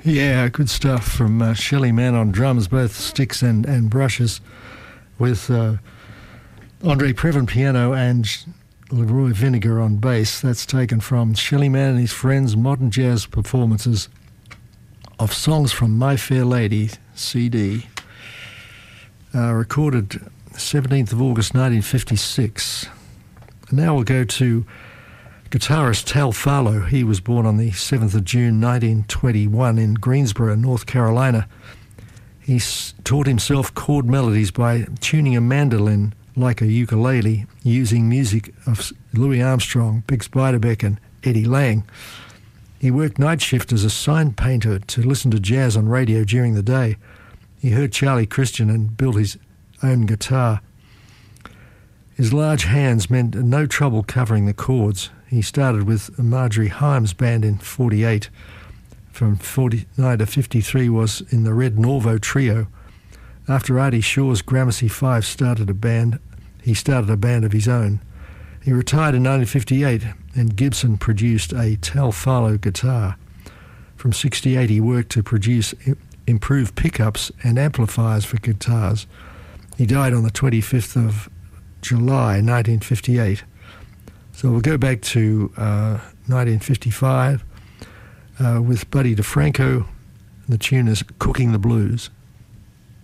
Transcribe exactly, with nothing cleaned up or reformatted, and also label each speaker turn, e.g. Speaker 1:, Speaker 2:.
Speaker 1: Yeah, good stuff from uh, Shelly Manne on drums, both sticks and, and brushes, with uh, Andre Previn piano and Leroy Vinegar on bass. That's taken from Shelly Manne and his friends' modern jazz performances of songs from My Fair Lady C D, uh, recorded seventeenth of August nineteen fifty-six. And now we'll go to guitarist Tal Farlow. He was born on the seventh of June nineteen twenty-one in Greensboro, North Carolina. He s- taught himself chord melodies by tuning a mandolin like a ukulele, using music of Louis Armstrong, Bix Beiderbecke and Eddie Lang. He worked night shift as a sign painter to listen to jazz on radio during the day. He heard Charlie Christian and built his own guitar. His large hands meant no trouble covering the chords. He started with Marjorie Himes band in forty-eight. From forty-nine to fifty-three was in the Red Norvo Trio. After Artie Shaw's Gramercy Five started a band, he started a band of his own. He retired in nineteen fifty-eight, and Gibson produced a Tal Farlow guitar. From sixty-eight, he worked to produce improved pickups and amplifiers for guitars. He died on the twenty-fifth of July nineteen fifty-eight. So we'll go back to uh, nineteen fifty-five uh, with Buddy DeFranco. The tune is Cooking the Blues.